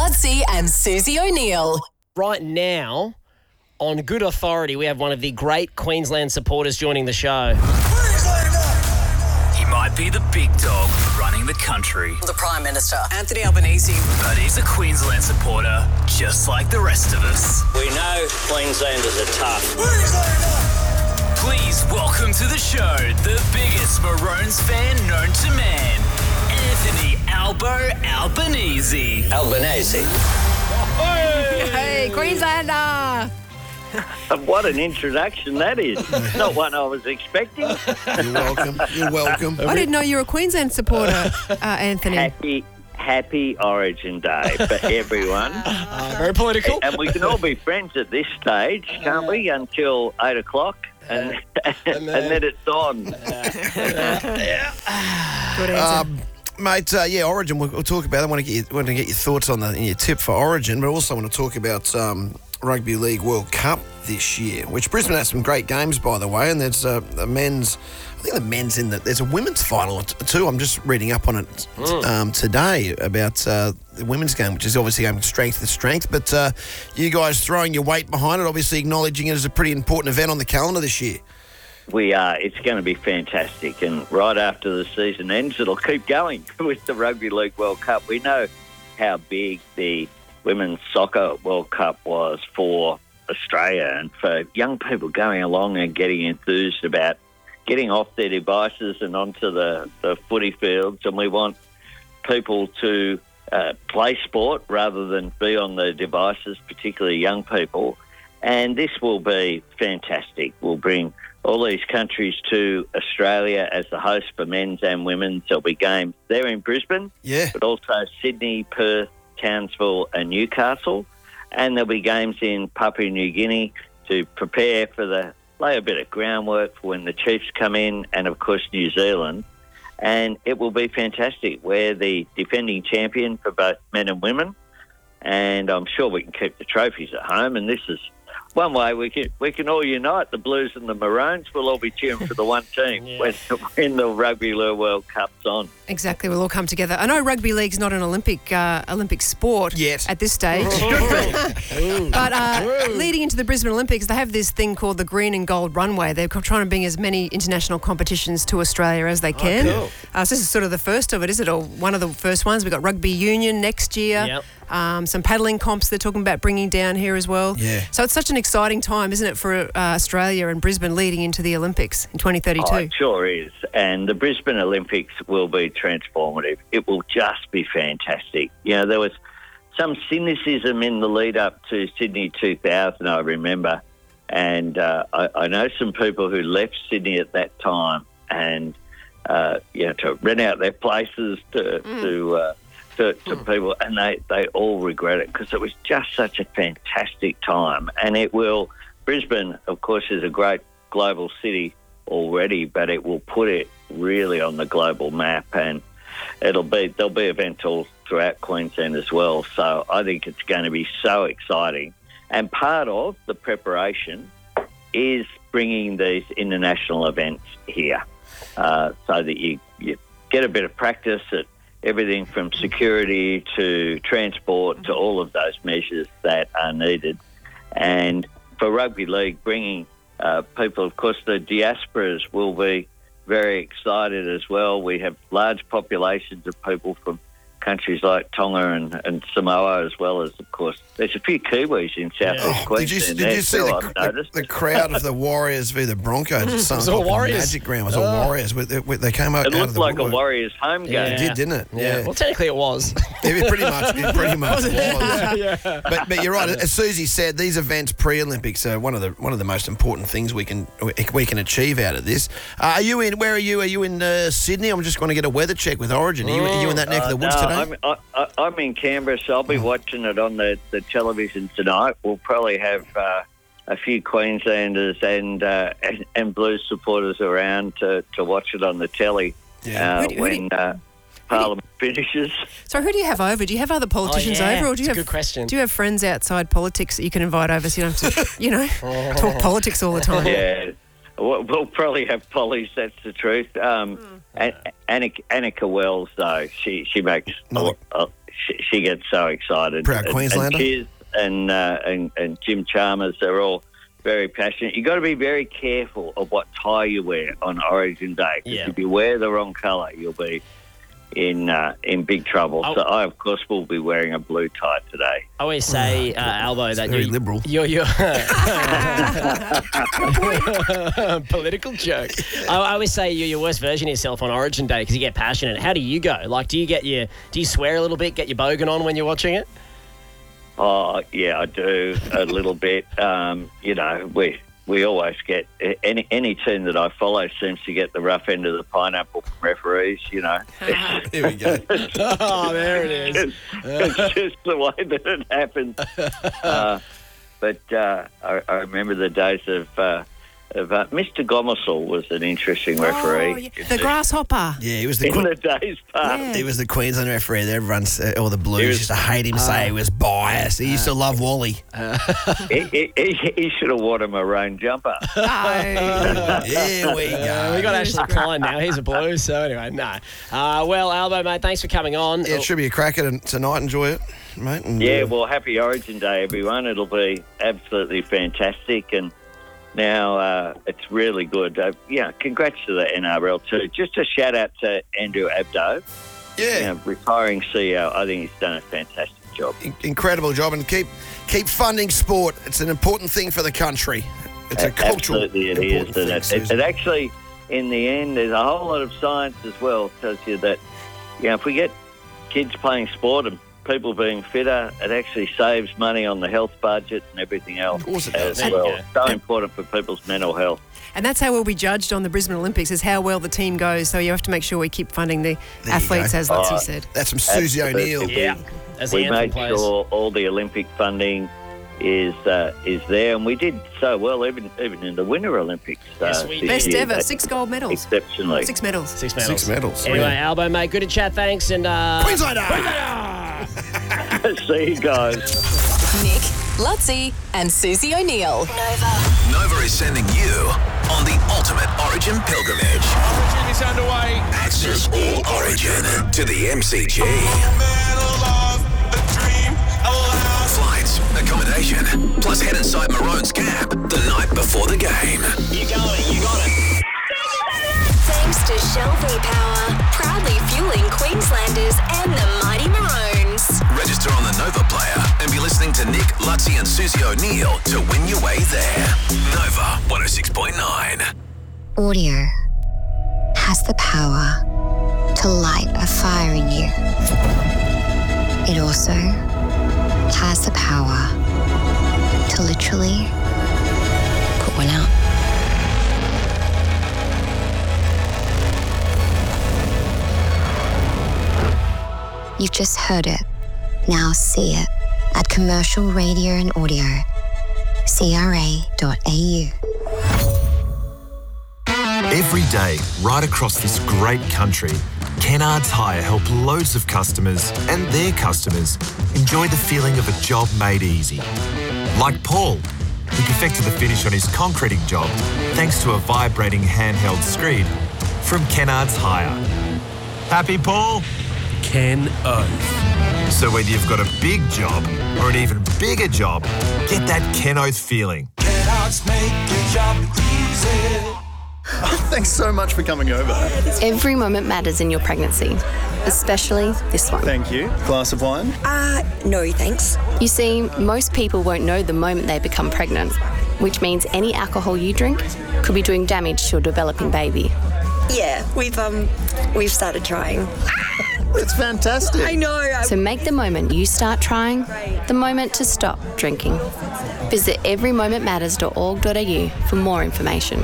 Budsy and Susie O'Neill. Right now, on good authority, we have one of the great Queensland supporters joining the show. He might be the big dog running the country, The Prime Minister, Anthony Albanese. but he's a Queensland supporter just like the rest of us. We know Queenslanders are tough. Please welcome to the show the biggest Maroons fan known to man, Anthony Albo Albanese. Albanese. Hey, Queenslander! What an introduction that is. Not one I was expecting. You're welcome. You're welcome. I didn't know you were a Queensland supporter, Anthony. Happy Origin Day for everyone. Very political. And we can all be friends at this stage, can't we? Until 8 o'clock. And then it's on. Good answer. Mate, Origin, we'll talk about it. I want to get your thoughts on your tip for Origin, but also want to talk about Rugby League World Cup this year, which Brisbane has some great games, by the way, and there's there's a women's final too. I'm just reading up on it today about the women's game, which is obviously going strength to strength, but you guys throwing your weight behind it, obviously acknowledging it as a pretty important event on the calendar this year. We are. It's going to be fantastic. And right after the season ends, it'll keep going with the Rugby League World Cup. We know how big the Women's Soccer World Cup was for Australia and for young people going along and getting enthused about getting off their devices and onto the footy fields. And we want people to play sport rather than be on the devices, particularly young people. And this will be fantastic. We'll bring all these countries to Australia as the host for men's and women's. There'll be games there in Brisbane, but also Sydney, Perth, Townsville and Newcastle. And there'll be games in Papua New Guinea to prepare for lay a bit of groundwork for when the Chiefs come in, and of course New Zealand. And it will be fantastic. We're the defending champion for both men and women, and I'm sure we can keep the trophies at home. And this is one way we can all unite. The Blues and the Maroons, we'll all be cheering for the one team when the Rugby League World Cup's on. Exactly, we'll all come together. I know rugby league's not an Olympic sport yet at this stage. But leading into the Brisbane Olympics, they have this thing called the Green and Gold Runway. They're trying to bring as many international competitions to Australia as they can. Cool. So this is sort of the first of it, is it? Or one of the first ones. We've got Rugby Union next year. Yep. Some paddling comps they're talking about bringing down here as well. Yeah. So it's such an exciting time, isn't it, for Australia and Brisbane leading into the Olympics in 2032? Oh, it sure is. And the Brisbane Olympics will be transformative. It will just be fantastic. You know, there was some cynicism in the lead up to Sydney 2000, I remember. And I know some people who left Sydney at that time and, to rent out their places to people, and they all regret it because it was just such a fantastic time. And Brisbane, of course, is a great global city already, but it will put it really on the global map, and there'll be events all throughout Queensland as well. So I think it's going to be so exciting. And part of the preparation is bringing these international events here so that you get a bit of practice at everything from security to transport to all of those measures that are needed. And for rugby league, bringing people, of course, the diasporas will be very excited as well. We have large populations of people from countries like Tonga and Samoa, as well as, of course, there's a few Kiwis in southeast Queensland. Did you see the crowd of the Warriors v the Broncos? It was all Warriors. Magic Ground. It was all Warriors. They came out. It looked like a Warriors home game. It did, didn't it? Yeah. Well, technically it was. It pretty much was. But you're right. As Susie said, these events pre-Olympics are one of the most important things we can achieve out of this. Where are you? Are you in Sydney? I'm just going to get a weather check with Origin. Are you in that neck of the woods today? I'm in Canberra, so I'll be watching it on the television tonight. We'll probably have a few Queenslanders and Blues supporters around to watch it on the telly when Parliament finishes. So who do you have over? Do you have other politicians over, or do you have? Good question. Do you have friends outside politics that you can invite over, so you don't have to, talk politics all the time? Yeah. We'll probably have Polly's, that's the Truth. Annika Wells, though, she makes she gets so excited. Proud Queenslander. And Chiz and Jim Chalmers, they're all very passionate. You've got to be very careful of what tie you wear on Origin Day. Because if you wear the wrong colour, you'll be in big trouble. So I, of course, will be wearing a blue tie today. I always say, Albo, that very liberal. You're political joke. I always say you're your worst version of yourself on Origin Day because you get passionate. How do you go? Like, do you swear a little bit, get your bogan on when you're watching it? Oh, yeah, I do a little bit. You know, we always get any team that I follow seems to get the rough end of the pineapple from referees. You know, Here we go. Oh, there it is. it's just the way that it happens. But I remember the days of Mr. Gomersall was an interesting referee. The grasshopper. Yeah, he was the In the days past. Yeah. He was the Queensland referee. Everyone's all the Blues used to hate him, say he was biased. He used to love Wally. He should have worn a maroon jumper. Here we go. We got Ashley Klein now. He's a Blues. So anyway, no. Well, Albo, mate, thanks for coming on. Yeah, it should be a cracker tonight. Enjoy it, mate. And, Yeah, well, happy Origin Day, everyone. It'll be absolutely fantastic. And now it's really good. Congrats to the NRL too. Just a shout out to Andrew Abdo, retiring CEO. I think he's done a fantastic job. Incredible job, and keep funding sport. It's an important thing for the country. It's a cultural Absolutely, it is. important And thing, it actually, in the end, there's a whole lot of science as well. Tells you that, if we get kids playing sport and people being fitter, it actually saves money on the health budget and everything else Of course it does. as well. So important for people's mental health. And that's how we'll be judged on the Brisbane Olympics, is how well the team goes. So you have to make sure we keep funding the you athletes, go. as Lutsy said. That's from Susie Absolutely. O'Neill. Yeah, as the We anthem made plays. sure all the Olympic funding is there, and we did so well even in the Winter Olympics. Yes, we this Best year. ever, They- 6 gold medals. Exceptionally. 6 medals. 6 medals. 6 medals. Anyway, Albo, mate, good to chat. Thanks. And Queenslander! See you guys. Nick, Lutsy, and Susie O'Neill. Nova is sending you on the ultimate Origin pilgrimage. Origin is underway. Access all Origin to the MCG. Flights, accommodation, plus head inside Maroon's cab the night before the game. You got it. Thanks to Shell V-Power, proudly fueling Queenslanders and the mighty Maroons. Register on the Nova player and be listening to Nick, Lutsy and Susie O'Neill to win your way there. Nova 106.9. Audio has the power to light a fire in you. It also has the power to literally put one out. You've just heard it. Now see it at Commercial Radio and Audio. CRA.au. Every day, right across this great country, Kennards Hire help loads of customers and their customers enjoy the feeling of a job made easy. Like Paul, who perfected the finish on his concreting job thanks to a vibrating handheld screed from Kennards Hire. Happy, Paul? Ken Oath. So whether you've got a big job or an even bigger job, get that Ken Oath feeling. Kennards make your job easy. Thanks so much for coming over. Every moment matters in your pregnancy, especially this one. Thank you. Glass of wine? No, thanks. You see, most people won't know the moment they become pregnant, which means any alcohol you drink could be doing damage to your developing baby. Yeah, we've started trying. It's fantastic. I know. So make the moment you start trying the moment to stop drinking. Visit everymomentmatters.org.au for more information.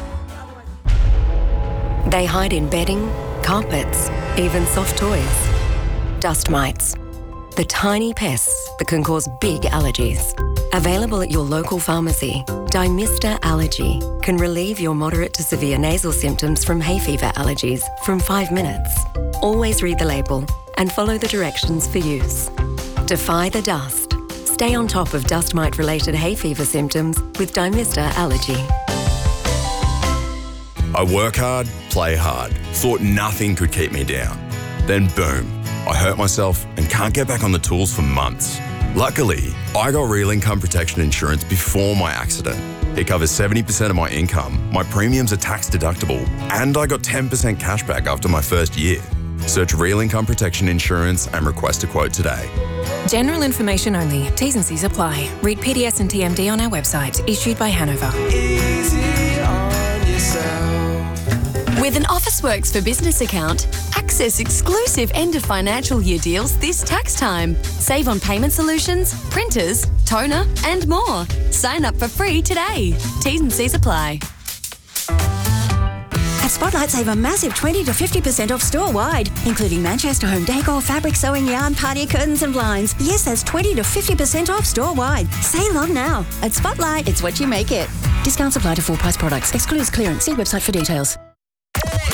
They hide in bedding, carpets, even soft toys. Dust mites. The tiny pests that can cause big allergies. Available at your local pharmacy, Dymista Allergy can relieve your moderate to severe nasal symptoms from hay fever allergies from 5 minutes. Always read the label and follow the directions for use. Defy the dust. Stay on top of dust mite-related hay fever symptoms with Dymista Allergy. I work hard, play hard. Thought nothing could keep me down. Then boom, I hurt myself and can't get back on the tools for months. Luckily, I got Real Income Protection Insurance before my accident. It covers 70% of my income, my premiums are tax deductible, and I got 10% cash back after my first year. Search Real Income Protection Insurance and request a quote today. General information only. T's and C's apply. Read PDS and TMD on our website. Issued by Hanover. Easy on yourself. With an Officeworks for Business account, access exclusive end of financial year deals this tax time. Save on payment solutions, printers, toner, and more. Sign up for free today. T's and C's apply. At Spotlight, save a massive 20 to 50% off store-wide, including Manchester home decor, fabric, sewing yarn, party curtains and blinds. Yes, that's 20 to 50% off store-wide. Save on now. At Spotlight, it's what you make it. Discounts apply to full-price products. Excludes clearance. See website for details.